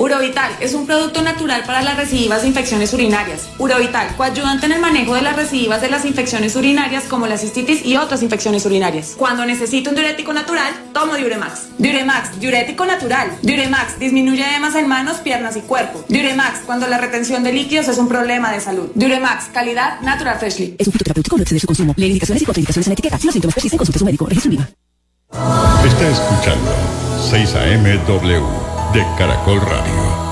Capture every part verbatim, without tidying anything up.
Urovital es un producto natural para las recidivas de infecciones urinarias. Urovital, coayudante en el manejo de las recidivas de las infecciones urinarias como la cistitis y otras infecciones urinarias. Cuando necesito un diurético natural, tomo Diuremax. Diuremax, diurético natural. Diuremax disminuye edemas en manos, piernas y cuerpo. Diuremax, cuando la retención de líquidos es un problema de salud. Diuremax, calidad Natural Freshly. Es un fitoterapéutico, no excede su consumo. Lee indicaciones y contraindicaciones en la etiqueta. Si los síntomas persisten, consulte a su médico. Registro IVA. Está escuchando seis A M W de Caracol Radio.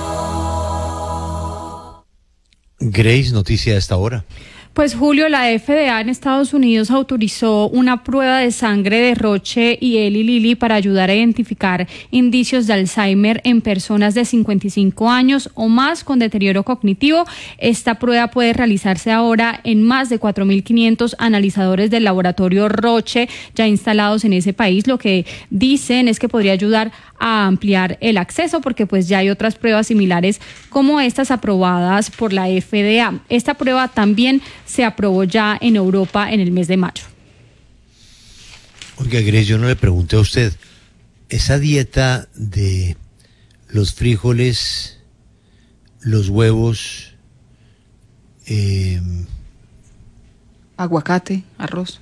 Grace, noticia a esta hora. Pues Julio, la F D A en Estados Unidos autorizó una prueba de sangre de Roche y Eli Lilly para ayudar a identificar indicios de Alzheimer en personas de cincuenta y cinco años o más con deterioro cognitivo. Esta prueba puede realizarse ahora en más de cuatro mil quinientos analizadores del laboratorio Roche ya instalados en ese país. Lo que dicen es que podría ayudar a ampliar el acceso porque pues ya hay otras pruebas similares como estas aprobadas por la F D A. Esta prueba también se aprobó ya en Europa en el mes de mayo. Oiga, Grace, yo no le pregunté a usted, esa dieta de los frijoles, los huevos, eh, aguacate, arroz.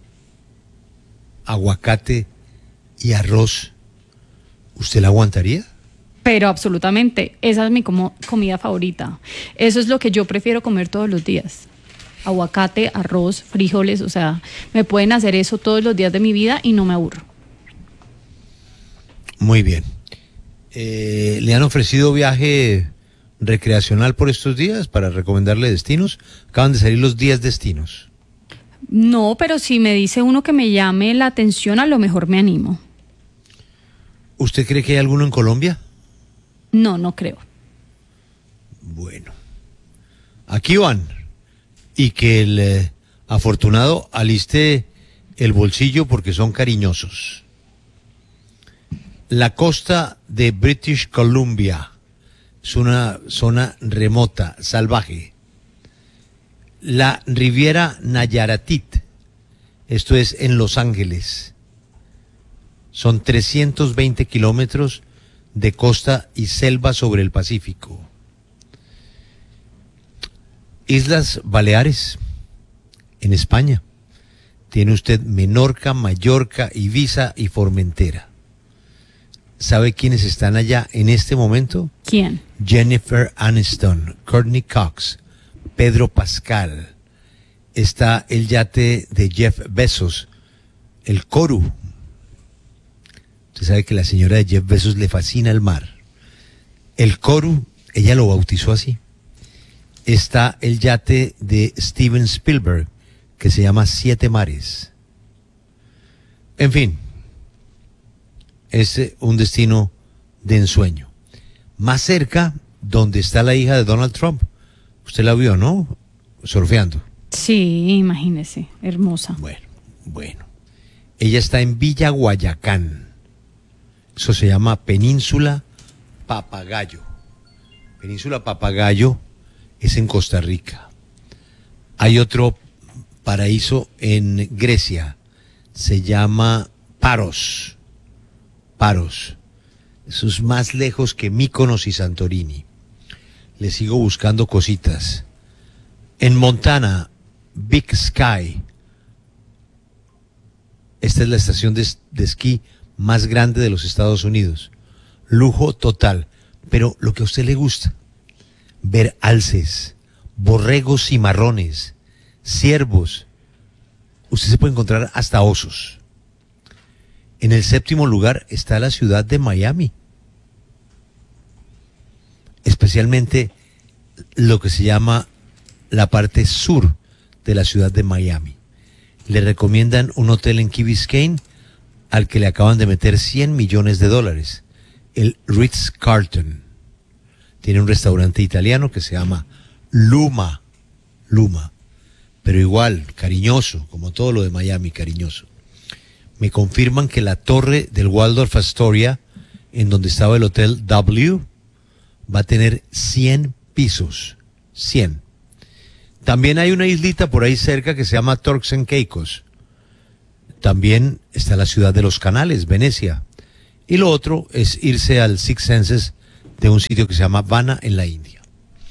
Aguacate y arroz, ¿usted la aguantaría? Pero absolutamente, esa es mi como, comida favorita. Eso es lo que yo prefiero comer todos los días. Aguacate, arroz, frijoles, o sea, me pueden hacer eso todos los días de mi vida y no me aburro. Muy bien. Eh, ¿Le han ofrecido viaje recreacional por estos días para recomendarle destinos? Acaban de salir los diez destinos. No, pero si me dice uno que me llame la atención, a lo mejor me animo. ¿Usted cree que hay alguno en Colombia? No, no creo. Bueno, aquí van. Y que el eh, afortunado aliste el bolsillo porque son cariñosos. La costa de British Columbia es una zona remota, salvaje. La Riviera Nayaratit, esto es en Los Ángeles. Son trescientos veinte kilómetros de costa y selva sobre el Pacífico. Islas Baleares, en España. Tiene usted Menorca, Mallorca, Ibiza y Formentera. ¿Sabe quiénes están allá en este momento? ¿Quién? Jennifer Aniston, Courtney Cox, Pedro Pascal. Está el yate de Jeff Bezos, el Koru. Usted sabe que la señora de Jeff Bezos le fascina el mar. El Koru, ella lo bautizó así. Está el yate de Steven Spielberg, que se llama Siete Mares. En fin, es un destino de ensueño. Más cerca, donde está la hija de Donald Trump. Usted la vio, ¿no? Surfeando. Sí, imagínese, hermosa. Bueno, bueno. Ella está en Villa Guayacán. Eso se llama Península Papagayo. Península Papagayo es en Costa Rica. Hay otro paraíso en Grecia, se llama Paros. Paros. Eso es más lejos que Mykonos y Santorini. Le sigo buscando cositas. En Montana, Big Sky. Esta es la estación de, de esquí más grande de los Estados Unidos. Lujo total. Pero lo que a usted le gusta, ver alces, borregos cimarrones, ciervos. Usted se puede encontrar hasta osos. En el séptimo lugar está la ciudad de Miami. Especialmente lo que se llama la parte sur de la ciudad de Miami. Le recomiendan un hotel en Key Biscayne al que le acaban de meter cien millones de dólares. El Ritz-Carlton. Tiene un restaurante italiano que se llama Luma. Luma. Pero igual, cariñoso, como todo lo de Miami, cariñoso. Me confirman que la torre del Waldorf Astoria, en donde estaba el Hotel W, va a tener cien pisos. cien. También hay una islita por ahí cerca que se llama Turks and Caicos. También está la ciudad de los canales, Venecia. Y lo otro es irse al Six Senses de un sitio que se llama Vana en la India.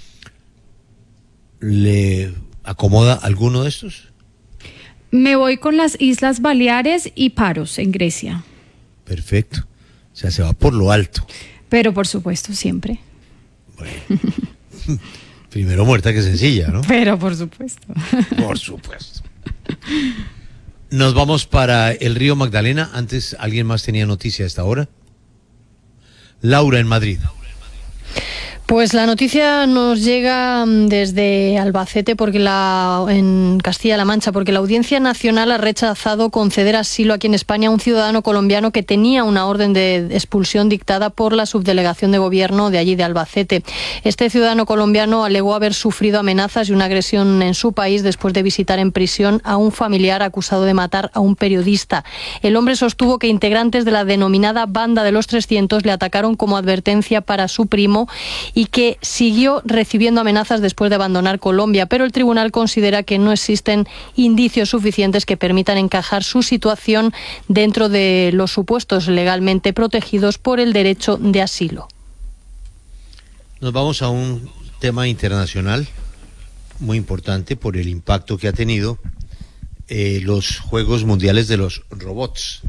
¿Le acomoda alguno de estos? Me voy con las Islas Baleares y Paros, en Grecia. Perfecto. O sea, se va por lo alto. Pero por supuesto, siempre. Bueno. Primero muerta que sencilla, ¿no? Pero por supuesto. Por supuesto. Nos vamos para el río Magdalena. Antes, ¿alguien más tenía noticia a esta hora? Laura, en Madrid. Pues la noticia nos llega desde Albacete, porque la en Castilla-La Mancha, porque la Audiencia Nacional ha rechazado conceder asilo aquí en España a un ciudadano colombiano que tenía una orden de expulsión dictada por la subdelegación de gobierno de allí de Albacete. Este ciudadano colombiano alegó haber sufrido amenazas y una agresión en su país después de visitar en prisión a un familiar acusado de matar a un periodista. El hombre sostuvo que integrantes de la denominada Banda de los trescientos le atacaron como advertencia para su primo y que siguió recibiendo amenazas después de abandonar Colombia, pero el tribunal considera que no existen indicios suficientes que permitan encajar su situación dentro de los supuestos legalmente protegidos por el derecho de asilo. Nos vamos a un tema internacional muy importante por el impacto que ha tenido eh, los Juegos Mundiales de los Robots.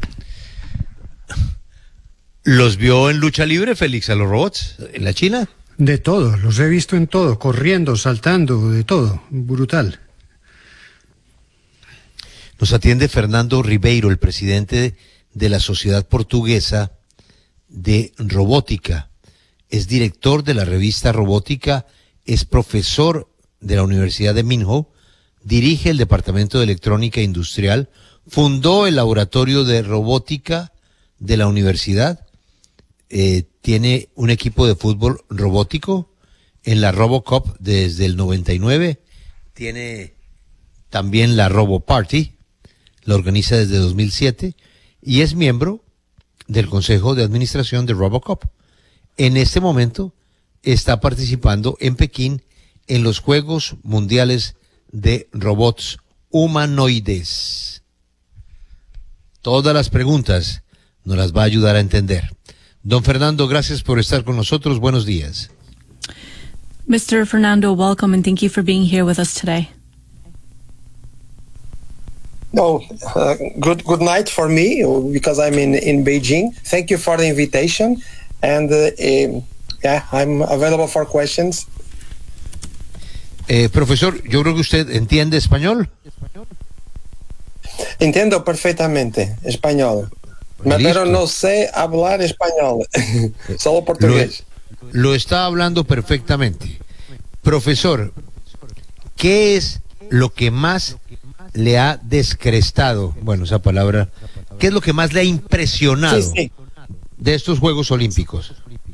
¿Los vio en lucha libre, Félix, a los robots en la China? De todo, los he visto en todo, corriendo, saltando, de todo, brutal. Nos atiende Fernando Ribeiro, el presidente de la Sociedad Portuguesa de Robótica. Es director de la revista Robótica, es profesor de la Universidad de Minho, dirige el Departamento de Electrónica Industrial, fundó el Laboratorio de Robótica de la universidad. Eh, tiene un equipo de fútbol robótico en la RoboCup desde el noventa y nueve, tiene también la RoboParty, la organiza desde dos mil siete y es miembro del Consejo de Administración de RoboCup. En este momento está participando en Pekín en los Juegos Mundiales de Robots Humanoides. Todas las preguntas nos las va a ayudar a entender. Don Fernando, gracias por estar con nosotros. Buenos días. Mister Fernando, welcome and thank you for being here with us today. No, uh, good good night for me because I'm in, in Beijing. Thank you for the invitation and uh, um, yeah, I'm available for questions. Eh, profesor, yo creo que usted entiende español. Entiendo perfectamente español. Pero no sé hablar español, solo portugués. Lo, lo está hablando perfectamente. Profesor, ¿qué es lo que más le ha descrestado? Bueno, esa palabra. ¿Qué es lo que más le ha impresionado sí, sí. de estos Juegos Olímpicos?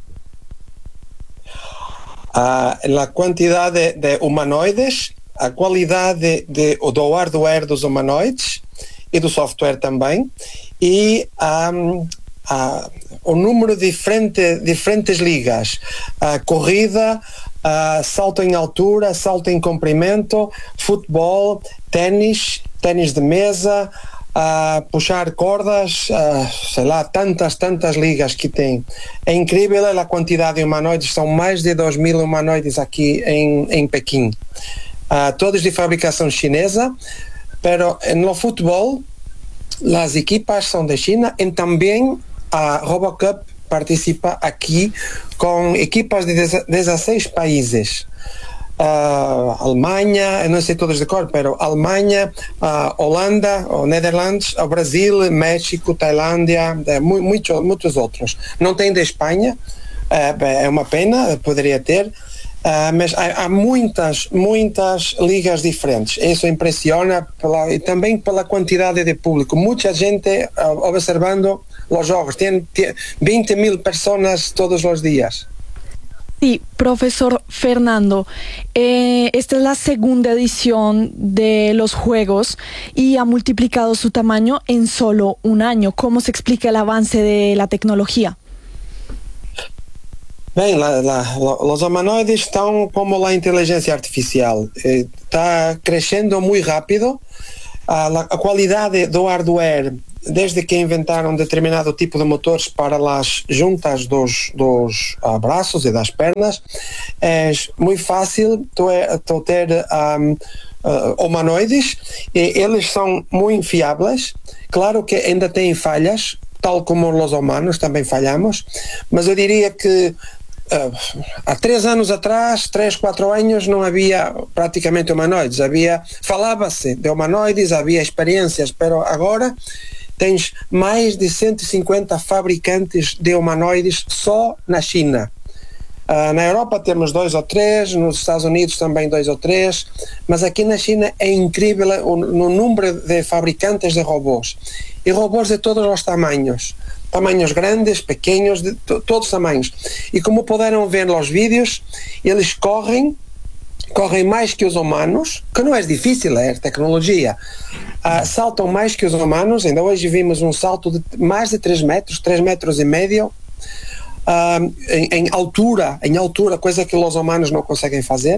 Uh, la cantidad de, de humanoides, a qualidade de, de, do hardware dos humanoides e do software também, e um, uh, o número de diferente, diferentes ligas, uh, corrida, uh, salto em altura, salto em comprimento, futebol, ténis, ténis de mesa, uh, puxar cordas, uh, sei lá, tantas, tantas ligas que tem. É incrível a quantidade de humanoides, são mais de dois mil humanoides aqui em, em Pequim. Uh, todos de fabricação chinesa, pero no futebol as equipas são de China e também a RoboCup participa aqui com equipas de dezesseis países. Uh, Alemanha, não sei todos de cor, pero Alemanha, uh, Holanda, o Netherlands, o Brasil, México, Tailândia, mu muitos, muitos outros. Não tem de Espanha, uh, é uma pena, poderia ter. Uh, mas há, há muitas, muitas ligas diferentes. Isso impressiona pela, e também pela quantidade de público. Muita gente uh, observando os jogos. Tem, tem veinte mil pessoas todos os dias. Sí, profesor Fernando, eh, esta es la segunda edición de los Juegos y ha multiplicado su tamaño en solo un año. ¿Cómo se explica el avance de la tecnología? Bem, la, la, los humanoides estão como a inteligência artificial. Está crescendo muito rápido. A, a qualidade do hardware desde que inventaram determinado tipo de motores para as juntas dos, dos uh, braços e das pernas, é muito fácil tu, tu ter um, uh, humanoides, e eles são muito fiáveis. Claro que ainda têm falhas, tal como os humanos também falhamos, mas eu diria que Uh, há três anos atrás, três, quatro anos, não havia praticamente humanoides. Havia, falava-se de humanoides, havia experiências, mas agora tens mais de cento e cinquenta fabricantes de humanoides só na China. Uh, na Europa temos dois ou três, nos Estados Unidos também dois ou três, mas aqui na China é incrível o, o número de fabricantes de robôs. E robôs de todos os tamanhos. Tamanhos grandes, pequenos, de to- todos os tamanhos. E como puderam ver nos vídeos, eles correm, correm mais que os humanos, que não é difícil, é tecnologia. Uh, saltam mais que os humanos, ainda hoje vimos um salto de mais de três metros, três metros e meio, uh, em, em altura, em altura, coisa que os humanos não conseguem fazer.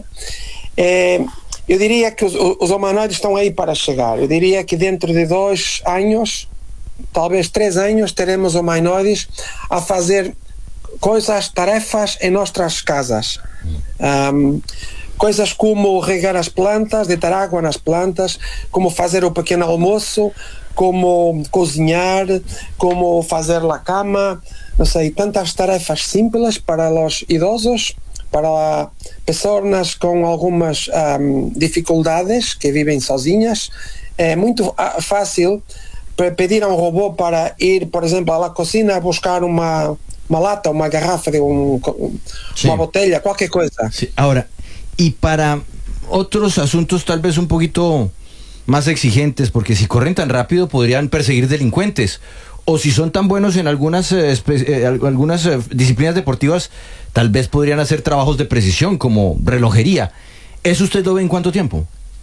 É, eu diria que os, os humanoides estão aí para chegar. Eu diria que dentro de dois anos, talvez três anos, teremos humanoides a fazer coisas, tarefas em nossas casas. Um, coisas como regar as plantas, deitar água nas plantas, como fazer o pequeno almoço, como cozinhar, como fazer a cama, não sei, tantas tarefas simples para os idosos, para pessoas com algumas um, dificuldades que vivem sozinhas. É muito uh, fácil pedir a um robô para ir, por exemplo, à cozinha buscar uma, uma lata, uma garrafa de un, sí. una botella, cualquier cosa. Sí. Ahora, y para otros asuntos tal vez un poquito más exigentes, porque si corren tan rápido podrían perseguir delincuentes, o si son tan buenos en algunas, eh, eh, algunas eh, disciplinas deportivas, tal vez podrían hacer trabajos de precisión como relojería. ¿Eso usted lo ve en cuánto tiempo?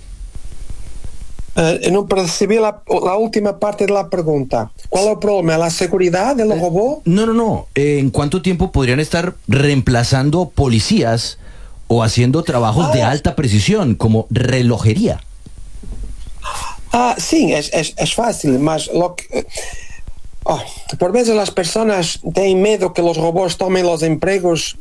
Uh, não percebi a, a última parte da pergunta. Qual é o problema? ¿La seguridad del robot? No, no, no. ¿En cuánto tiempo podrían estar reemplazando policías o haciendo trabajos ah. de alta precisión, como relojería? Ah, sim, é, é, é fácil, mas lo que, oh, por vezes as pessoas têm medo que os robôs tomem os empregos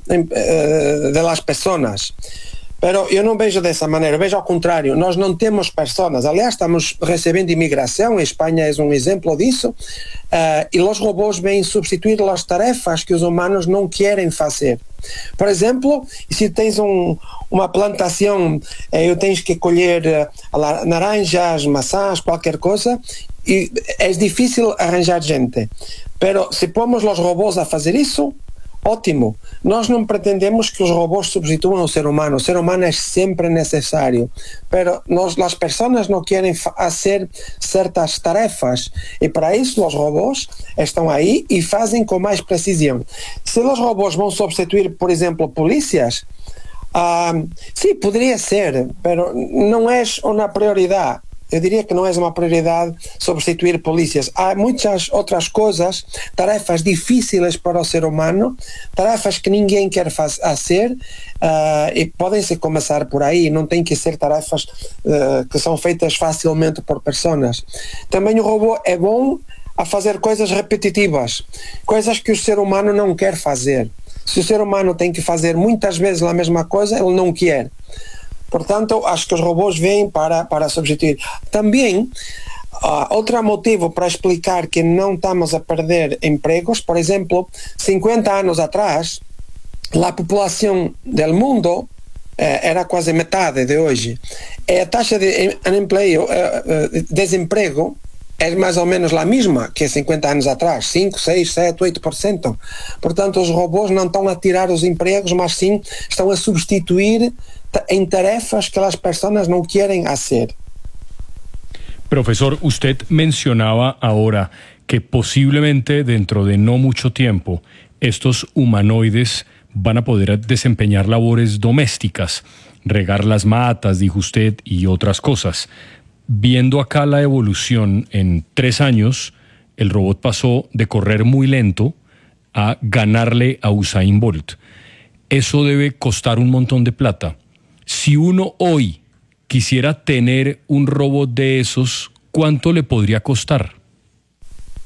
uh, das pessoas. Pero eu não vejo dessa maneira, vejo ao contrário, nós não temos pessoas, aliás estamos recebendo imigração, a Espanha é um exemplo disso, uh, e os robôs vêm substituir as tarefas que os humanos não querem fazer. Por exemplo, se tens um, uma plantação, eh, eu tens que colher uh, naranjas, maçãs, qualquer coisa, e é difícil arranjar gente, pero se pomos os robôs a fazer isso, ótimo. Nós não pretendemos que os robôs substituam o ser humano. O ser humano é sempre necessário. Pero nós, as pessoas não querem fazer certas tarefas. E para isso os robôs estão aí e fazem com mais precisão. Se os robôs vão substituir, por exemplo, polícias, ah, sim, poderia ser, pero não é uma prioridade. Eu diria que não é uma prioridade substituir polícias. Há muitas outras coisas, tarefas difíceis para o ser humano, tarefas que ninguém quer fazer, uh, e podem-se começar por aí, não tem que ser tarefas uh, que são feitas facilmente por pessoas. Também o robô é bom a fazer coisas repetitivas, coisas que o ser humano não quer fazer. Se o ser humano tem que fazer muitas vezes a mesma coisa, ele não quer. Portanto, acho que os robôs vêm para, para substituir. Também, uh, outro motivo para explicar que não estamos a perder empregos, por exemplo, cinquenta anos atrás, a população do mundo eh, era quase metade de hoje. E a taxa de emprego, eh, desemprego é mais ou menos a mesma que cinquenta anos atrás, cinco, seis, sete, oito por cento. Portanto, os robôs não estão a tirar os empregos, mas sim estão a substituir en tarefas que las personas no quieren hacer. Profesor, usted mencionaba ahora que posiblemente dentro de no mucho tiempo estos humanoides van a poder desempeñar labores domésticas, regar las matas, dijo usted, y otras cosas. Viendo acá la evolución, en tres años el robot pasó de correr muy lento a ganarle a Usain Bolt. Eso debe costar un montón de plata. Si uno hoy quisiera tener un robot de esos, ¿cuánto le podría costar?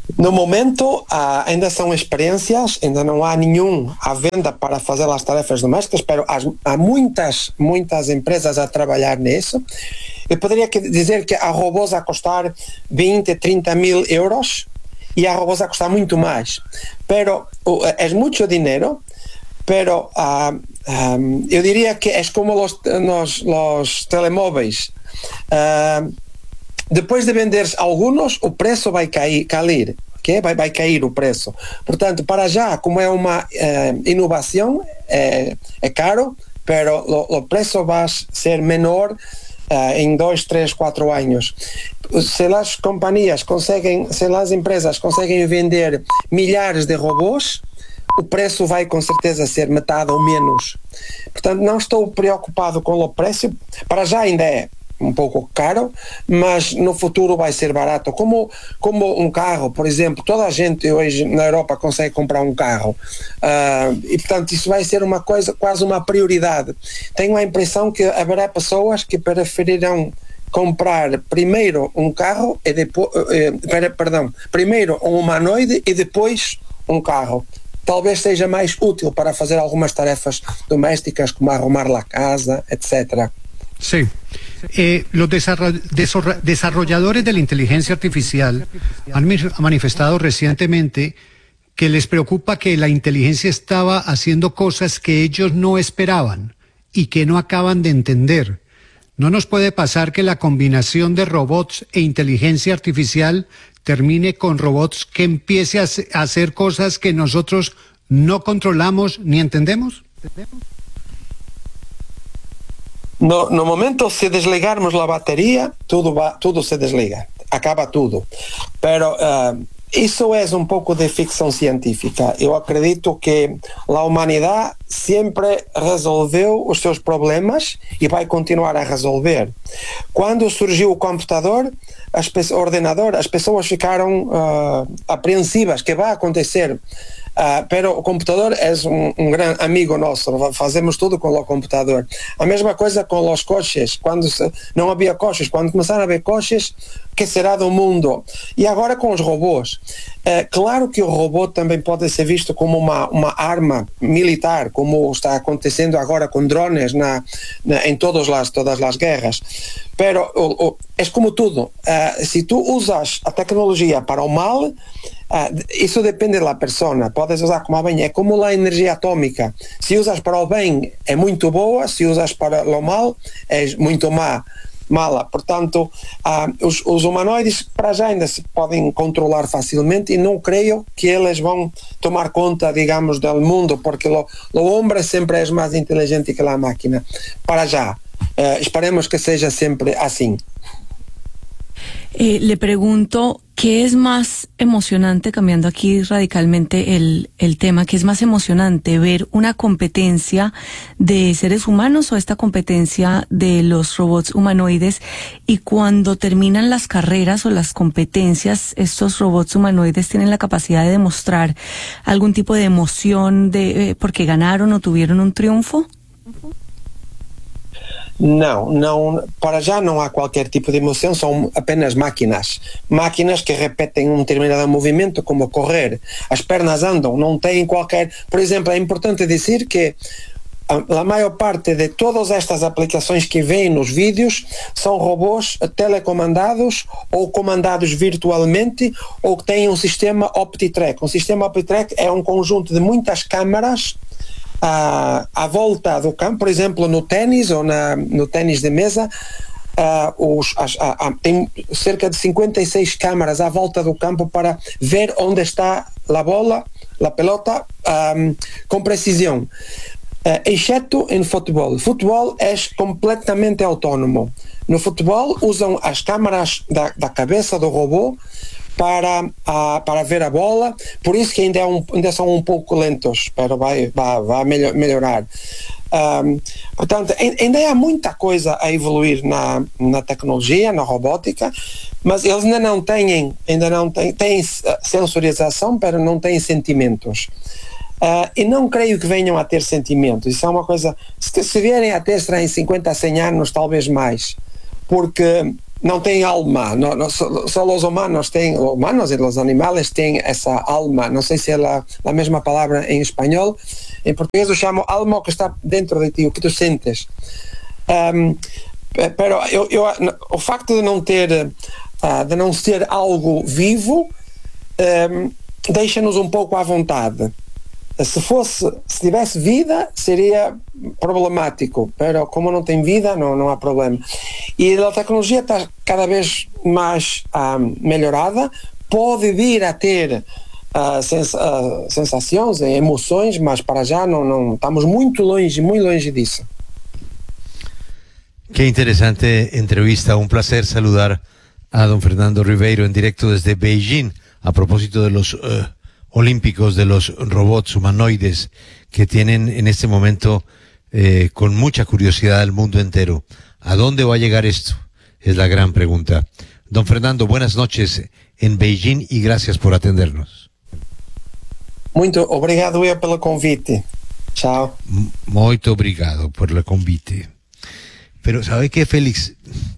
No momento, ah, ainda são experiências, ainda não há nenhum à venda para fazer as tarefas domésticas, mas há muitas, muitas empresas a trabalhar nisso. Eu poderia dizer que há robôs a custar vinte, trinta mil euros e há robôs a custar muito mais. Pero é muito dinheiro, pero uh, um, eu diria que é como os, nos, los telemóveis. Uh, depois de vender alguns, o preço vai cair, cair. Que vai, vai cair o preço. Portanto, para já, como é uma eh, inovação, é, é caro, pero o, o preço vai ser menor eh, em dois, três, quatro anos. Se as companhias conseguem, se as empresas conseguem vender milhares de robôs, o preço vai com certeza ser metade ou menos. Portanto, não estou preocupado com o preço. Para já ainda é um pouco caro, mas no futuro vai ser barato, como, como um carro, por exemplo. Toda a gente hoje na Europa consegue comprar um carro, uh, e portanto isso vai ser uma coisa, quase uma prioridade. Tenho a impressão que haverá pessoas que preferirão comprar primeiro um carro e depois, uh, perdão, primeiro um humanoide e depois um carro. Talvez seja mais útil para fazer algumas tarefas domésticas, como arrumar a casa, etcétera. Sí. Eh, los desarrolladores de la inteligencia artificial han manifestado recientemente que les preocupa que la inteligencia estaba haciendo cosas que ellos no esperaban y que no acaban de entender. ¿No nos puede pasar que la combinación de robots e inteligencia artificial termine con robots que empiece a hacer cosas que nosotros no controlamos ni entendemos? No, no momento se desligarmos a bateria, tudo, va, tudo se desliga, acaba tudo. Pero uh, isso é um pouco de ficção científica. Eu acredito que a humanidade sempre resolveu os seus problemas e vai continuar a resolver. Quando surgiu o computador, as, o ordenador, as pessoas ficaram uh, apreensivas, que vai acontecer. Uh, pero o computador é um, um grande amigo nosso, fazemos tudo com o computador. A mesma coisa com os coches, quando se, não havia coches, quando começaram a haver coches, que será do mundo? E agora com os robôs. Uh, claro que o robô também pode ser visto como uma, uma arma militar, como está acontecendo agora com drones na, na, em todas as, todas as guerras. Pero o, o, é como tudo, uh, se tu usas a tecnologia para o mal, Uh, isso depende da persona. Podes usar como a bem, é como a energia atômica. Se usas para o bem é muito boa, se usas para o mal é muito má, mala. Portanto, uh, os, os humanoides para já ainda se podem controlar facilmente e não creio que eles vão tomar conta, digamos, do mundo, porque o, o homem sempre é mais inteligente que a máquina. Para já. Uh, esperemos que seja sempre assim. Eh, le pregunto, ¿qué es más emocionante, cambiando aquí radicalmente el, el tema, qué es más emocionante, ver una competencia de seres humanos o esta competencia de los robots humanoides? Y cuando terminan las carreras o las competencias, estos robots humanoides tienen la capacidad de demostrar algún tipo de emoción de eh, porque ganaron o tuvieron un triunfo. Não, não, para já não há qualquer tipo de emoção, são apenas máquinas. Máquinas que repetem um determinado movimento, como correr. As pernas andam, não têm qualquer... Por exemplo, é importante dizer que a, a maior parte de todas estas aplicações que vêm nos vídeos são robôs telecomandados ou comandados virtualmente ou que têm um sistema OptiTrack. Um sistema OptiTrack é um conjunto de muitas câmaras À, à volta do campo, por exemplo, no ténis ou na, no ténis de mesa, uh, os, as, a, a, tem cerca de cinquenta e seis câmaras à volta do campo para ver onde está a bola, a pelota, um, com precisão. Uh, exceto em futebol. Futebol é completamente autônomo. No futebol usam as câmaras da, da cabeça do robô para, uh, para ver a bola, por isso que ainda, é um, ainda são um pouco lentos, mas vai, vai, vai melhorar. Um, portanto, ainda há muita coisa a evoluir na, na tecnologia, na robótica, mas eles ainda não têm, ainda não têm, têm sensorização, mas não têm sentimentos. Uh, e não creio que venham a ter sentimentos. Isso é uma coisa, se, se vierem a ter, será em cinquenta, cem anos, talvez mais, porque não têm alma, não, não, só, só os humanos têm, os humanos e os animais têm essa alma, não sei se é a, a mesma palavra em espanhol, em português eu chamo alma o que está dentro de ti, o que tu sentes. Um, pero eu, eu, o facto de não ter, uh, de não ser algo vivo, um, deixa-nos um pouco à vontade. Se fosse, se tivesse vida, seria problemático, pero como não tem vida, não, não há problema. E a tecnologia está cada vez mais um, melhorada, pode vir a ter uh, sens uh, sensações e emoções, mas para já não, não estamos muito longe, muito longe disso. Qué interesante entrevista, un placer saludar a don Fernando Ribeiro en directo desde Beijing a propósito de los uh, olímpicos, de los robots humanoides que tienen en este momento eh, con mucha curiosidad al mundo entero. ¿A dónde va a llegar esto? Es la gran pregunta. Don Fernando, buenas noches en Beijing y gracias por atendernos. Muito obrigado eu pelo convite. Chao. Muito obrigado por el convite. Pero ¿sabe qué, Félix?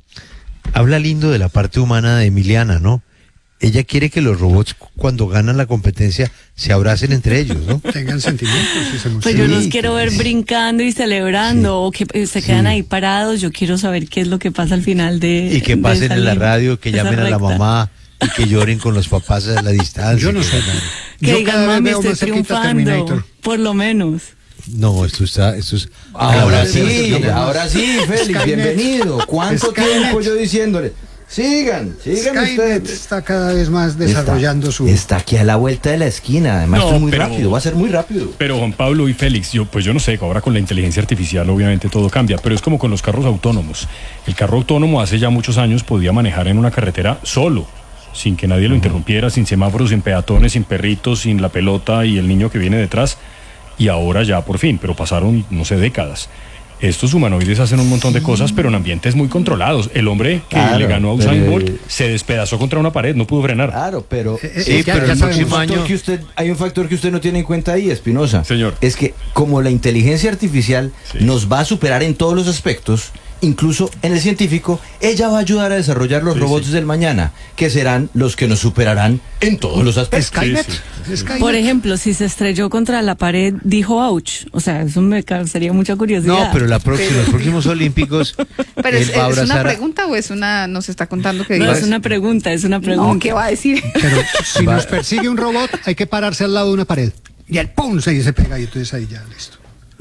Habla lindo de la parte humana de Emiliana, ¿no? Ella quiere que los robots, cuando ganan la competencia, se abracen entre ellos, ¿no? Tengan sentimientos y se Pues yo los quiero ver brincando y celebrando, sí. o que se quedan sí. ahí parados. Yo quiero saber qué es lo que pasa al final de. Y que pasen en la radio, que llamen a la mamá y que lloren con los papás a la distancia. Yo no sé. Que yo digan, mami, estoy triunfando, por lo menos. No, esto está, esto es... Ahora sí, ahora sí, Félix, bienvenido. ¿Cuánto Skynet. tiempo yo diciéndole? Sigan, sigan Skynet ustedes. está cada vez más desarrollando está, su... Está aquí a la vuelta de la esquina, además No, esto es muy pero- rápido, va a ser muy rápido. Pero Juan Pablo y Félix, yo pues yo no sé, ahora con la inteligencia artificial obviamente todo cambia, pero es como con los carros autónomos. El carro autónomo hace ya muchos años podía manejar en una carretera solo, sin que nadie lo interrumpiera, sin semáforos, sin peatones, sin perritos, sin la pelota y el niño que viene detrás. Y ahora ya por fin, pero pasaron, no sé, décadas. Estos humanoides hacen un montón de cosas, pero en ambientes muy controlados. El hombre que Claro, le ganó a Usain pero- Bolt se despedazó contra una pared, no pudo frenar. Claro, pero, eh, Sí, ya- pero ya el sabemos. próximo un factor año... que usted, hay un factor que usted no tiene en cuenta ahí, Espinosa. Señor. Es que como la inteligencia artificial Sí. nos va a superar en todos los aspectos, incluso en el científico, ella va a ayudar a desarrollar los Sí, robots sí. del mañana, que serán los que nos superarán en todos los aspectos. Skynet. Sí, Skynet. Por ejemplo, si se estrelló contra la pared, dijo ouch. O sea, eso me causaría mucha curiosidad. No, pero la próxima, los próximos olímpicos, Pero él es, va a ¿es una abrazar a- pregunta o es una, nos está contando que No, diga? es una pregunta, es una pregunta. No, ¿qué va a decir? Pero si nos persigue un robot, hay que pararse al lado de una pared. Y el pum, se, se pega y entonces ahí ya, listo.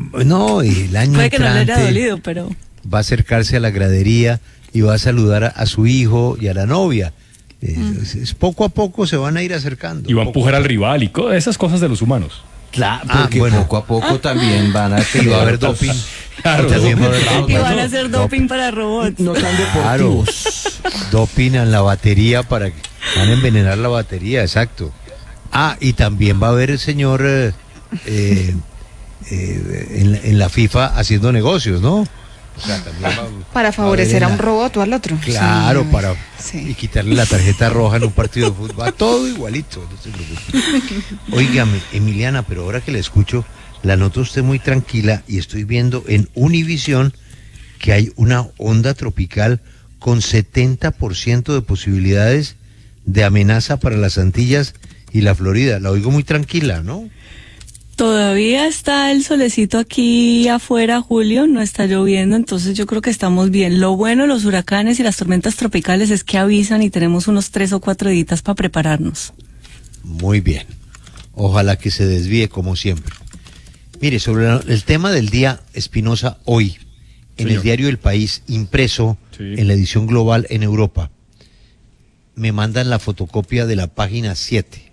No, y el año Puede que no le haya entrante dolido, pero... va a acercarse a la gradería y va a saludar a, a su hijo y a la novia. Eh, es- es poco a poco se van a ir acercando. Y va a Poco empujar a al poco. rival y co- esas cosas de los humanos. Claro, Ah, porque bueno. poco a poco también van a Y tener va a haber otros- doping. Claro, También va a haber Y doping. van a hacer doping para robots. no tan Claro, deportivos. doping en la batería para que van a envenenar la batería, exacto. Ah, y también va a haber el señor eh, eh, eh, en, la- en la FIFA haciendo negocios, ¿no? O sea, también va- Para favorecer va a haber un la- robot o al otro. Claro, Sí. para Sí. y quitarle la tarjeta roja en un partido de fútbol. Va todo igualito, no se preocupe. Óigame, Emiliana, pero ahora que la escucho, la noto usted muy tranquila y estoy viendo en Univisión que hay una onda tropical con setenta por ciento de posibilidades de amenaza para las Antillas y la Florida. La oigo muy tranquila, ¿no? Todavía está el solecito aquí afuera, Julio, no está lloviendo, entonces yo creo que estamos bien. Lo bueno de los huracanes y las tormentas tropicales es que avisan y tenemos unos tres o cuatro días para prepararnos. Muy bien. Ojalá que se desvíe como siempre. Mire, sobre la- el tema del día, Espinosa, hoy, en Señor. el diario El País, impreso Sí. en la edición global en Europa, me mandan la fotocopia de la página siete.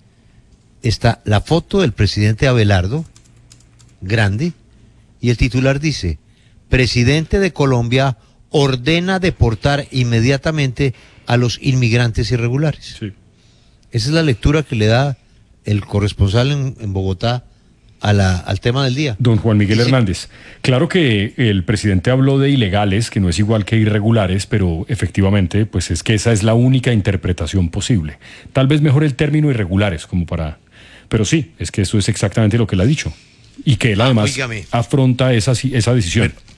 Está la foto del presidente Abelardo, grande, y el titular dice, presidente de Colombia ordena deportar inmediatamente a los inmigrantes irregulares. Sí. Esa es la lectura que le da el corresponsal en, en Bogotá a la, al tema del día. Don Juan Miguel Sí. Hernández, claro que el presidente habló de ilegales, que no es igual que irregulares, pero efectivamente, pues es que esa es la única interpretación posible. Tal vez mejor el término irregulares, como para... Pero sí, es que eso es exactamente lo que él ha dicho. Y que él además Óigame. afronta esa, esa decisión.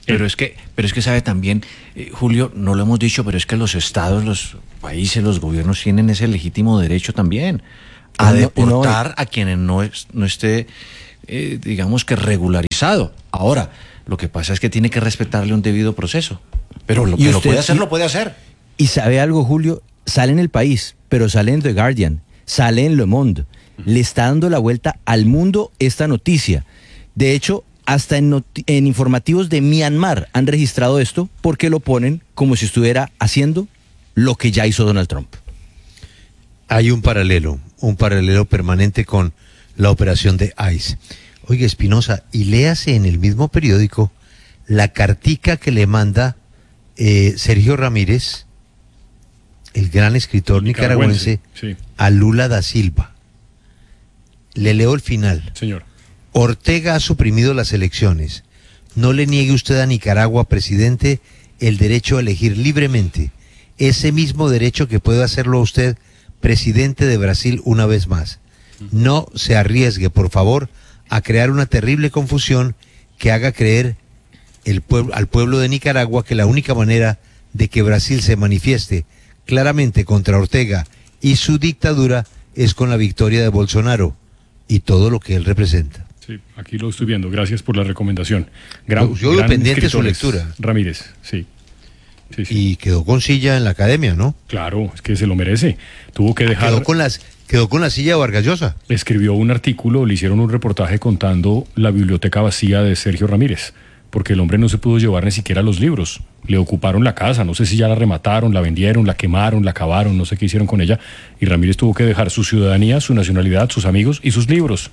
Pero es que, pero es que sabe también, eh, Julio, no lo hemos dicho, pero es que los estados, los países, los gobiernos tienen ese legítimo derecho también a no, deportar no, a quienes no, es, no esté, eh, digamos que regularizado. Ahora, lo que pasa es que tiene que respetarle un debido proceso. Pero lo que lo puede hacer, lo puede hacer. Y sabe algo, Julio, sale en El País, pero sale en The Guardian, sale en Le Monde. Le está dando la vuelta al mundo esta noticia. De hecho, hasta en, en informativos de Myanmar han registrado esto porque lo ponen como si estuviera haciendo lo que ya hizo Donald Trump. Hay un paralelo, un paralelo permanente con la operación de ICE. Oiga, Espinosa, y léase en el mismo periódico la cartica que le manda eh, Sergio Ramírez, el gran escritor nicaragüense, sí. a Lula da Silva. Le leo el final. Señor. Ortega ha suprimido las elecciones. No le niegue usted a Nicaragua, presidente, el derecho a elegir libremente. Ese mismo derecho que puede hacerlo a usted, presidente de Brasil, una vez más. No se arriesgue, por favor, a crear una terrible confusión que haga creer el pueblo, al pueblo de Nicaragua que la única manera de que Brasil se manifieste claramente contra Ortega y su dictadura es con la victoria de Bolsonaro y todo lo que él representa. Sí, aquí lo estoy viendo. Gracias por la recomendación. Gran, yo yo pendiente de su lectura. Ramírez, sí. Sí, sí. Y quedó con silla en la academia, ¿no? Claro, es que se lo merece. Tuvo que dejar... Quedó con, las, quedó con la silla de Vargas Llosa. Escribió un artículo, le hicieron un reportaje contando la biblioteca vacía de Sergio Ramírez, porque el hombre no se pudo llevar ni siquiera los libros. Le ocuparon la casa, no sé si ya la remataron, la vendieron, la quemaron, la acabaron, no sé qué hicieron con ella. Y Ramírez tuvo que dejar su ciudadanía, su nacionalidad, sus amigos y sus libros.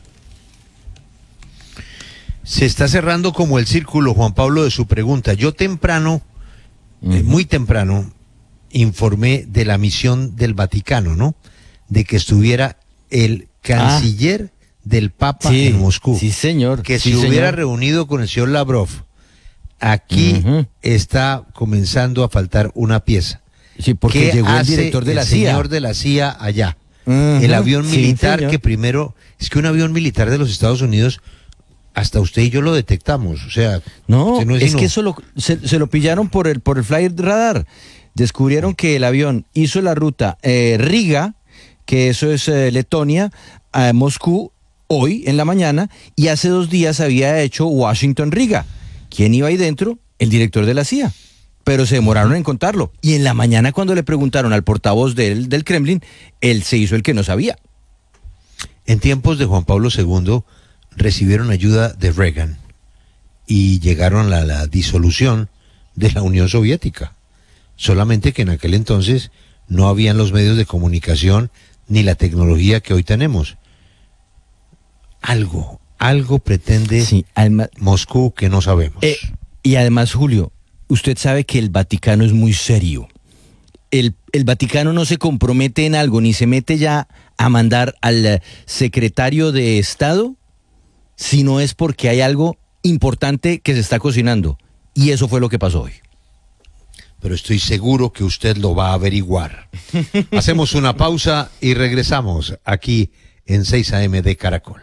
Se está cerrando como el círculo, Juan Pablo, de su pregunta. Yo temprano, uh-huh. eh, muy temprano, informé de la misión del Vaticano, ¿no? De que estuviera el canciller ah, del Papa sí, en Moscú. Sí, señor. Que sí, se señor. hubiera reunido con el señor Lavrov. Aquí uh-huh. está comenzando a faltar una pieza. Sí, porque ¿Qué llegó el hace director de la el C I A? señor de la C I A allá? Uh-huh. El avión militar sí, que primero... Es que un avión militar de los Estados Unidos... Hasta usted y yo lo detectamos, o sea... No, no es, es sino... que eso lo, se, se lo pillaron por el, por el flyer radar. Descubrieron que el avión hizo la ruta eh, Riga, que eso es eh, Letonia, a Moscú, hoy en la mañana, y hace dos días había hecho Washington-Riga. ¿Quién iba ahí dentro? El director de la C I A. Pero se demoraron en contarlo. Y en la mañana, cuando le preguntaron al portavoz del, del Kremlin, él se hizo el que no sabía. En tiempos de Juan Pablo segundo... recibieron ayuda de Reagan y llegaron a la disolución de la Unión Soviética. Solamente que en aquel entonces no habían los medios de comunicación ni la tecnología que hoy tenemos. Algo, algo pretende sí, además, Moscú que no sabemos. Eh, y además, Julio, usted sabe que el Vaticano es muy serio. El, el Vaticano no se compromete en algo, ni se mete ya a mandar al secretario de Estado, si no es porque hay algo importante que se está cocinando. Y eso fue lo que pasó hoy. Pero estoy seguro que usted lo va a averiguar. Hacemos una pausa y regresamos aquí en seis A M de Caracol.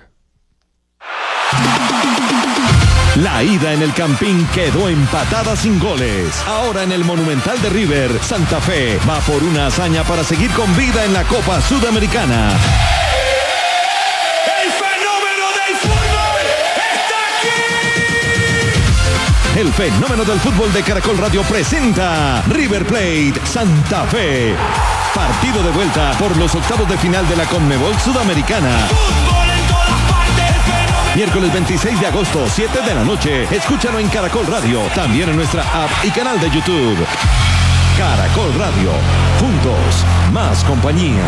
La ida en el Campín quedó empatada sin goles. Ahora en el Monumental de River, Santa Fe va por una hazaña para seguir con vida en la Copa Sudamericana. El fenómeno del fútbol de Caracol Radio presenta River Plate Santa Fe. Partido de vuelta por los octavos de final de la Conmebol Sudamericana. Miércoles veintiséis de agosto, siete de la noche. Escúchalo en Caracol Radio, también en nuestra app y canal de YouTube. Caracol Radio, juntos, más compañía.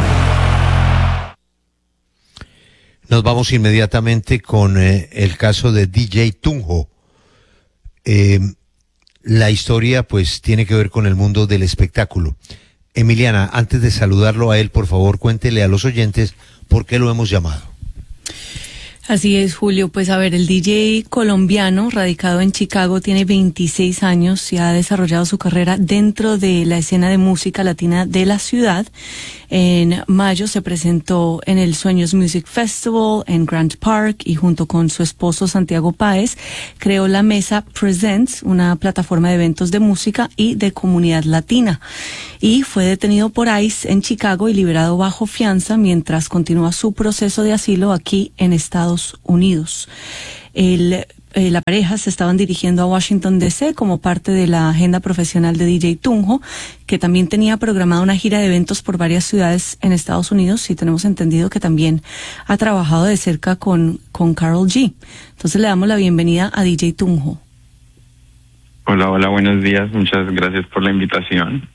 Nos vamos inmediatamente con eh, el caso de D J Tunjo. Eh, la historia pues tiene que ver con el mundo del espectáculo. Emiliana, antes de saludarlo a él, por favor, cuéntele a los oyentes por qué lo hemos llamado. Así es, Julio. Pues a ver, el D J colombiano radicado en Chicago tiene veintiséis años y ha desarrollado su carrera dentro de la escena de música latina de la ciudad. En mayo se presentó en el Sueños Music Festival en Grant Park y junto con su esposo Santiago Páez creó la Mesa Presents, una plataforma de eventos de música y de comunidad latina. Y fue detenido por ICE en Chicago y liberado bajo fianza mientras continúa su proceso de asilo aquí en Estados Unidos. El Eh, la pareja se estaban dirigiendo a Washington D C como parte de la agenda profesional de D J Tunjo, que también tenía programada una gira de eventos por varias ciudades en Estados Unidos, y tenemos entendido que también ha trabajado de cerca con, con Karol G. Entonces le damos la bienvenida a D J Tunjo. Hola, hola, buenos días. Muchas gracias por la invitación.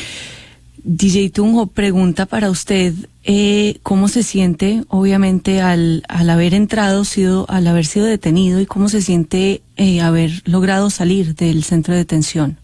D J Tunjo, pregunta para usted, eh, ¿cómo se siente, obviamente, al, al haber entrado, sido, al haber sido detenido, y cómo se siente eh, haber logrado salir del centro de detención?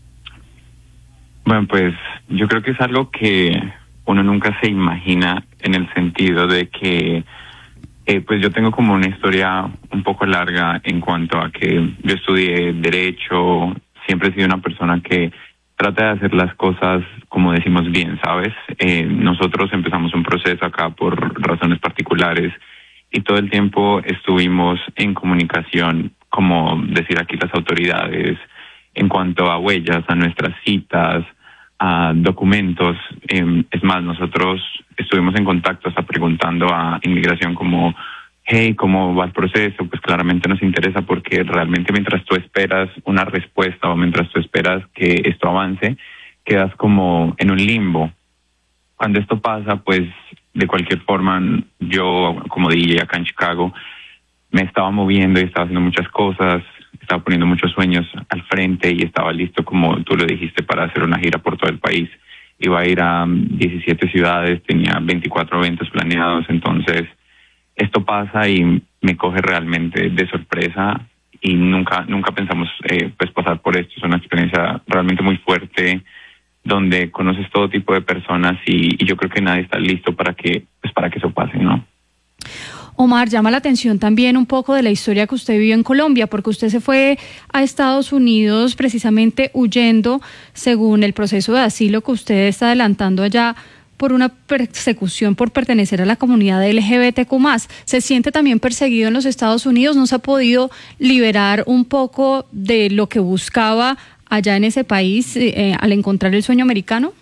Bueno, pues yo creo que es algo que uno nunca se imagina, en el sentido de que eh, pues yo tengo como una historia un poco larga en cuanto a que yo estudié Derecho, siempre he sido una persona que trata de hacer las cosas como decimos bien, ¿sabes? Eh, nosotros empezamos un proceso acá por razones particulares y todo el tiempo estuvimos en comunicación, como decir aquí las autoridades, en cuanto a huellas, a nuestras citas, a documentos. Eh, es más, nosotros estuvimos en contacto hasta preguntando a inmigración como, hey, ¿cómo va el proceso? Pues claramente nos interesa, porque realmente mientras tú esperas una respuesta o mientras tú esperas que esto avance, quedas como en un limbo. Cuando esto pasa, pues de cualquier forma, yo como D J acá en Chicago me estaba moviendo y estaba haciendo muchas cosas, estaba poniendo muchos sueños al frente y estaba listo, como tú lo dijiste, para hacer una gira por todo el país. Iba a ir a diecisiete ciudades, tenía veinticuatro eventos planeados, entonces esto pasa y me coge realmente de sorpresa y nunca nunca pensamos eh, pues pasar por esto. Es una experiencia realmente muy fuerte, donde conoces todo tipo de personas y, y yo creo que nadie está listo para que pues para que eso pase, ¿no? Omar, llama la atención también un poco de la historia que usted vivió en Colombia, porque usted se fue a Estados Unidos precisamente huyendo, según el proceso de asilo que usted está adelantando allá, por una persecución por pertenecer a la comunidad L G B T Q más. ¿Se siente también perseguido en los Estados Unidos? ¿No se ha podido liberar un poco de lo que buscaba allá en ese país eh, al encontrar el sueño americano?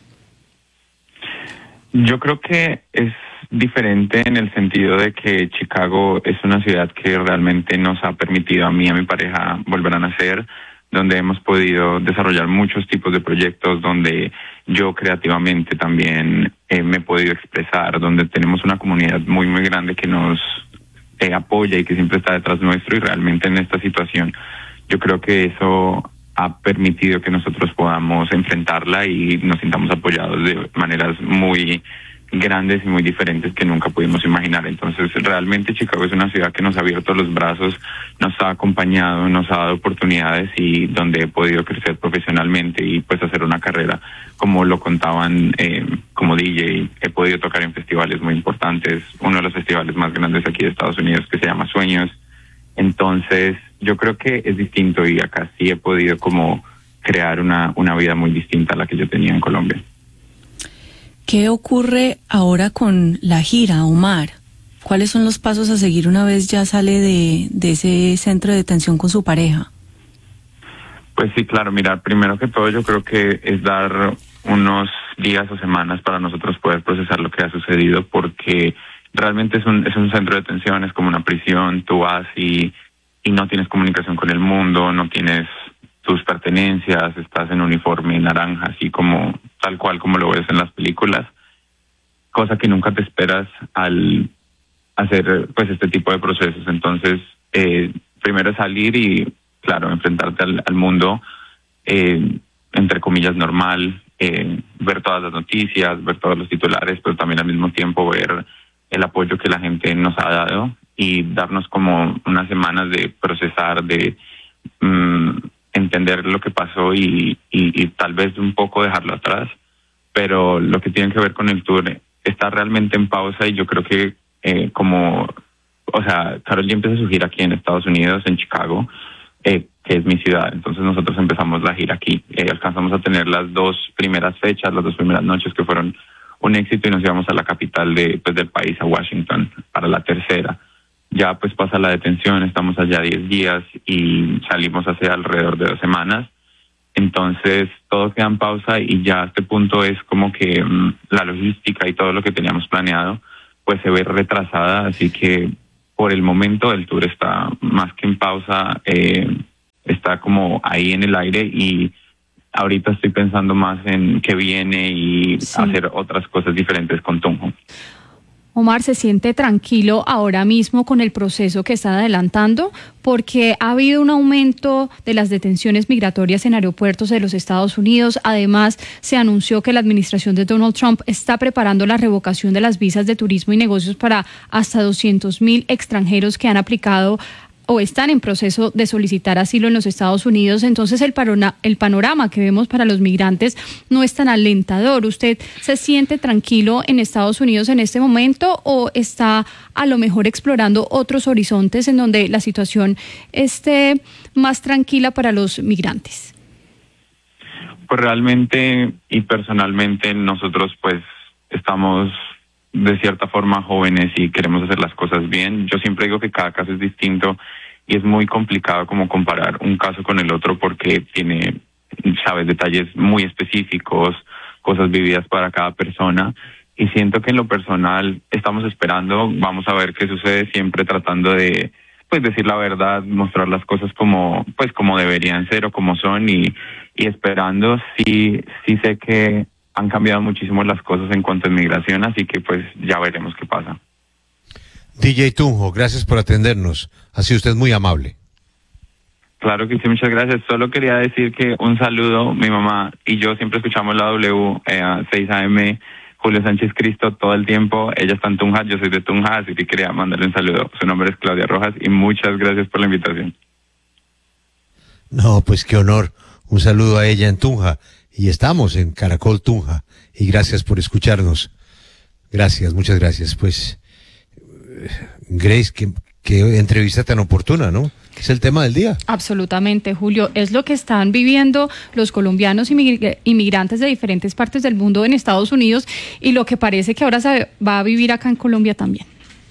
Yo creo que es diferente en el sentido de que Chicago es una ciudad que realmente nos ha permitido a mí y a mi pareja volver a nacer, donde hemos podido desarrollar muchos tipos de proyectos, donde yo creativamente también eh, me he podido expresar, donde tenemos una comunidad muy, muy grande que nos eh, apoya y que siempre está detrás nuestro, y realmente en esta situación yo creo que eso ha permitido que nosotros podamos enfrentarla y nos sintamos apoyados de maneras muy grandes y muy diferentes que nunca pudimos imaginar. Entonces realmente Chicago es una ciudad que nos ha abierto los brazos, nos ha acompañado, nos ha dado oportunidades, y donde he podido crecer profesionalmente y pues hacer una carrera, como lo contaban eh, como D J. He podido tocar en festivales muy importantes, uno de los festivales más grandes aquí de Estados Unidos, que se llama Sueños. Entonces yo creo que es distinto, y acá sí he podido como crear una, una vida muy distinta a la que yo tenía en Colombia. ¿Qué ocurre ahora con la gira, Omar? ¿Cuáles son los pasos a seguir una vez ya sale de, de ese centro de detención con su pareja? Pues sí, claro, mira, primero que todo yo creo que es dar unos días o semanas para nosotros poder procesar lo que ha sucedido, porque realmente es un, es un centro de detención, es como una prisión. Tú vas y, y no tienes comunicación con el mundo, no tienes tus pertenencias, estás en uniforme naranja, así como tal cual como lo ves en las películas, cosa que nunca te esperas al hacer pues este tipo de procesos. Entonces eh, primero es salir y claro, enfrentarte al, al mundo eh, entre comillas normal, eh, ver todas las noticias, ver todos los titulares, pero también al mismo tiempo ver el apoyo que la gente nos ha dado y darnos como unas semanas de procesar, de mmm, entender lo que pasó y, y, y tal vez un poco dejarlo atrás. Pero lo que tiene que ver con el tour está realmente en pausa, y yo creo que eh, como o sea, Karol G empieza su gira aquí en Estados Unidos, en Chicago, eh, que es mi ciudad. Entonces nosotros empezamos la gira aquí. Eh, alcanzamos a tener las dos primeras fechas, las dos primeras noches que fueron un éxito y nos íbamos a la capital de, pues, del país, a Washington, para la tercera. Ya pues pasa la detención, estamos allá diez días y salimos hace alrededor de dos semanas. Entonces todo queda en pausa y ya a este punto es como que mmm, la logística y todo lo que teníamos planeado pues se ve retrasada, así que por el momento el tour está más que en pausa, eh, está como ahí en el aire y ahorita estoy pensando más en qué viene y sí. hacer otras cosas diferentes con Tunjo. Omar, ¿se siente tranquilo ahora mismo con el proceso que están adelantando? Porque ha habido un aumento de las detenciones migratorias en aeropuertos de los Estados Unidos. Además, se anunció que la administración de Donald Trump está preparando la revocación de las visas de turismo y negocios para hasta doscientos mil extranjeros que han aplicado o están en proceso de solicitar asilo en los Estados Unidos. Entonces el, parona, el panorama que vemos para los migrantes no es tan alentador. ¿Usted se siente tranquilo en Estados Unidos en este momento o está a lo mejor explorando otros horizontes en donde la situación esté más tranquila para los migrantes? Pues realmente y personalmente nosotros pues estamos de cierta forma jóvenes y queremos hacer las cosas bien. Yo siempre digo que cada caso es distinto y es muy complicado como comparar un caso con el otro porque tiene, sabes, detalles muy específicos, cosas vividas para cada persona y siento que en lo personal estamos esperando, vamos a ver qué sucede, siempre tratando de pues decir la verdad, mostrar las cosas como pues como deberían ser o como son y, y esperando. Sí, sí sé que han cambiado muchísimo las cosas en cuanto a inmigración, así que pues ya veremos qué pasa. D J Tunjo, gracias por atendernos. Ha sido usted muy amable. Claro que sí, muchas gracias. Solo quería decir que un saludo, mi mamá y yo siempre escuchamos la W eh, a seis A M, Julio Sánchez Cristo todo el tiempo. Ella está en Tunja, yo soy de Tunja, así que quería mandarle un saludo. Su nombre es Claudia Rojas y muchas gracias por la invitación. No, pues qué honor. Un saludo a ella en Tunja. Y estamos en Caracol Tunja. Y gracias por escucharnos. Gracias, muchas gracias. Pues, Grace, qué, qué entrevista tan oportuna, ¿no? Es el tema del día. Absolutamente, Julio. Es lo que están viviendo los colombianos inmigrantes de diferentes partes del mundo en Estados Unidos y lo que parece que ahora se va a vivir acá en Colombia también.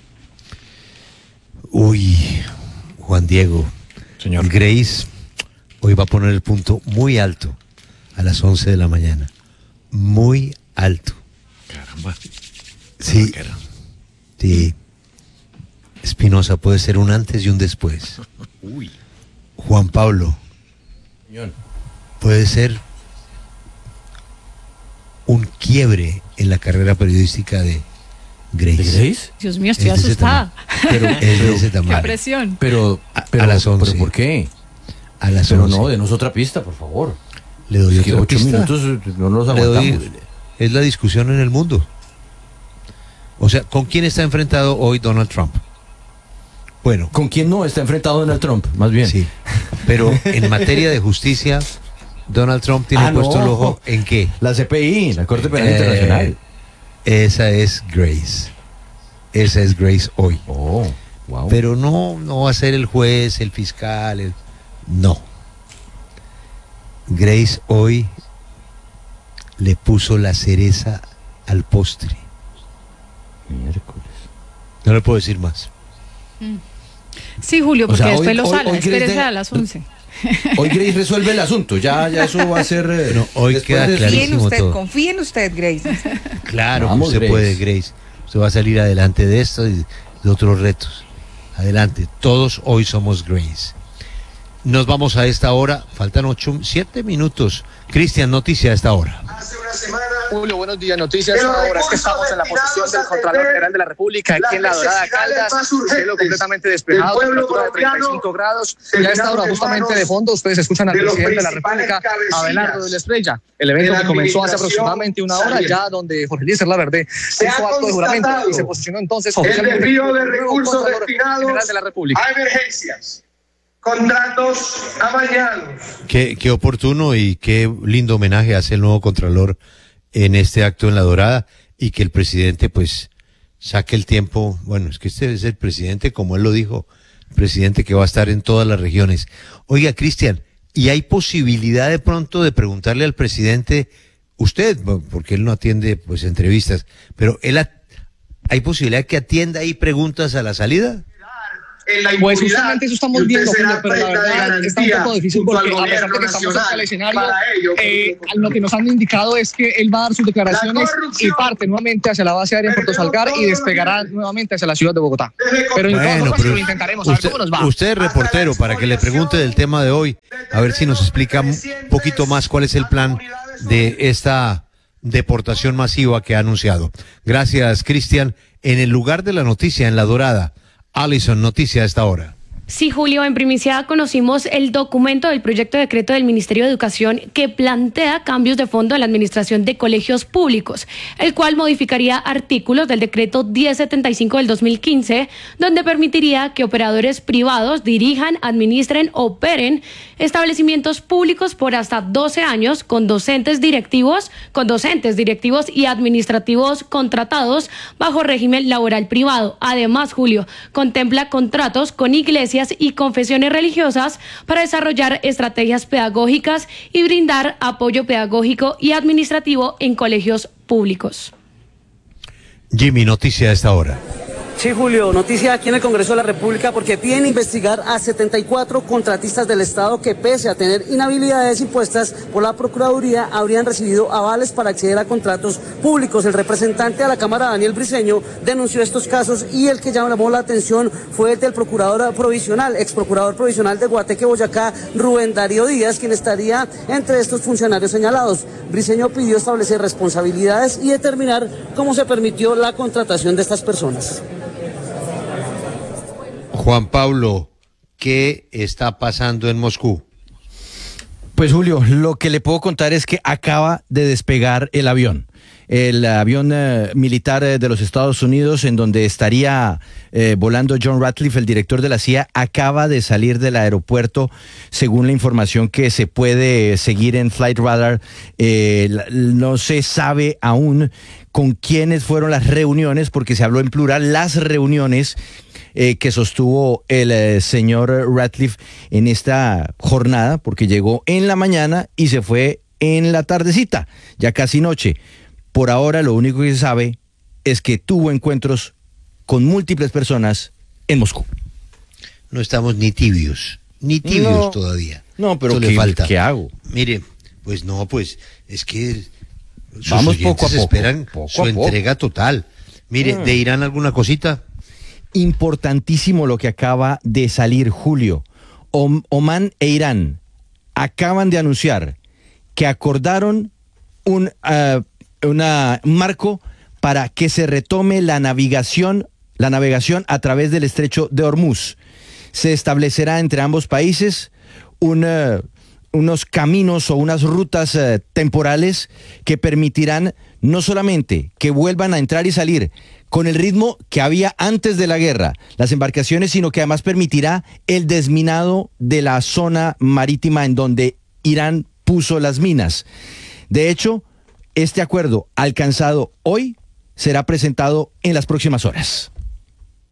Uy, Juan Diego. Señor. Grace hoy va a poner el punto muy alto. A las once de la mañana. Muy alto. Caramba. Sí. Sí. Espinosa, puede ser un antes y un después. Uy. Juan Pablo. Señor. Puede ser un quiebre en la carrera periodística de Grace. ¿De Grace? Dios mío, estoy es asustada. Pero es de ese tamaño. Qué presión. Pero, pero a, a las once. ¿Pero por qué? A las pero once. no, denos otra pista, por favor. Le doy es que otra ocho pista. minutos no nos Le aguantamos. doy, es la discusión en el mundo. O sea, ¿con quién está enfrentado hoy Donald Trump? Bueno. ¿Con quién no está enfrentado Donald Trump? Más bien. Sí. Pero en materia de justicia, Donald Trump tiene ah, puesto no. el ojo ¿en qué? La C P I, la Corte Penal eh, Internacional. Esa es Grace. Esa es Grace hoy. Oh, wow. Pero no, no va a ser el juez, el fiscal, el... no. Grace hoy le puso la cereza al postre. Miércoles. No le puedo decir más. Sí, Julio, porque o sea, después hoy, lo hoy, sala, hoy espérese de... a las once. Hoy Grace resuelve el asunto, ya, ya eso va a ser... Eh, no, hoy queda de... clarísimo confíe en usted, todo. confíe en usted, Grace. Claro, Vamos, usted Grace. puede, Grace. Usted va a salir adelante de esto y de otros retos. Adelante, todos hoy somos Grace. Nos vamos a esta hora, faltan ocho, siete minutos. Cristian, noticia a esta hora. Hace una semana. Julio, buenos días. Noticias ahora es que estamos en la posición del Contralor General de la República, aquí en la Dorada Caldas, cielo completamente despejado, temperatura de treinta y cinco grados. Y a esta hora, justamente de fondo, ustedes escuchan al presidente de la República, Abelardo de la Estrella. El evento que comenzó hace aproximadamente una hora, ya donde Jorge Eliezer Laverde hizo acto de juramento y se posicionó entonces oficialmente el desvío de recursos Contralor destinados General de la República. a emergencias. Contratos amañados. Qué, qué oportuno y qué lindo homenaje hace el nuevo Contralor en este acto en La Dorada y que el presidente pues saque el tiempo. Bueno, es que este es el presidente, como él lo dijo, presidente que va a estar en todas las regiones. Oiga, Cristian, ¿y hay posibilidad de pronto de preguntarle al presidente, usted, porque él no atiende pues entrevistas, pero él a, hay posibilidad que atienda ahí preguntas a la salida? Pues justamente eso estamos viendo, Julio, pero la verdad está un poco difícil porque a pesar de que estamos en el escenario, eh, lo que nos han indicado es que él va a dar sus declaraciones y parte nuevamente hacia la base aérea en Puerto Salgar y despegará nuevamente hacia la ciudad de Bogotá. Pero en bueno, todas formas pero lo intentaremos, a ver usted, cómo nos va. Usted es reportero, para que le pregunte del tema de hoy, a ver si nos explica un poquito más cuál es el plan de esta deportación masiva que ha anunciado. Gracias, Cristian. En el lugar de la noticia, en La Dorada, Alison, noticia a esta hora. Sí, Julio, en primicia conocimos el documento del proyecto de decreto del Ministerio de Educación que plantea cambios de fondo en la administración de colegios públicos, el cual modificaría artículos del decreto diez setenta y cinco del dos mil quince, donde permitiría que operadores privados dirijan, administren, operen establecimientos públicos por hasta doce años con docentes directivos, con docentes directivos y administrativos contratados bajo régimen laboral privado. Además, Julio, contempla contratos con iglesias y confesiones religiosas para desarrollar estrategias pedagógicas y brindar apoyo pedagógico y administrativo en colegios públicos. Jimmy, noticia a esta hora. Sí, Julio, noticia aquí en el Congreso de la República porque piden investigar a setenta y cuatro contratistas del Estado que, pese a tener inhabilidades impuestas por la Procuraduría, habrían recibido avales para acceder a contratos públicos. El representante a la Cámara, Daniel Briceño, denunció estos casos y el que llamó la atención fue el del procurador provisional, ex procurador provisional de Guateque, Boyacá, Rubén Darío Díaz, quien estaría entre estos funcionarios señalados. Briceño pidió establecer responsabilidades y determinar cómo se permitió la contratación de estas personas. Juan Pablo, ¿qué está pasando en Moscú? Pues Julio, lo que le puedo contar es que acaba de despegar el avión. El avión eh, militar eh, de los Estados Unidos, en donde estaría eh, volando John Ratcliffe, el director de la C I A, acaba de salir del aeropuerto, según la información que se puede seguir en Flight Radar. Eh, no se sabe aún con quiénes fueron las reuniones, porque se habló en plural, las reuniones Eh, que sostuvo el eh, señor Ratcliffe en esta jornada, porque llegó en la mañana y se fue en la tardecita, ya casi noche. Por ahora lo único que se sabe es que tuvo encuentros con múltiples personas en Moscú. No estamos ni tibios, ni tibios No, todavía. no, pero Esto ¿qué- le falta. qué hago? Mire, pues no, pues es que sus Vamos oyentes poco a poco, esperan poco su a poco. entrega total. Mire, Mm. ¿de Irán alguna cosita? Importantísimo lo que acaba de salir, Julio. Om- Omán e Irán acaban de anunciar que acordaron un, ah, una- un marco para que se retome la navegación, la navegación a través del estrecho de Hormuz. Se establecerá entre ambos países un, eh, unos caminos o unas rutas eh, temporales que permitirán no solamente que vuelvan a entrar y salir con el ritmo que había antes de la guerra las embarcaciones, sino que además permitirá el desminado de la zona marítima en donde Irán puso las minas. De hecho, este acuerdo alcanzado hoy será presentado en las próximas horas.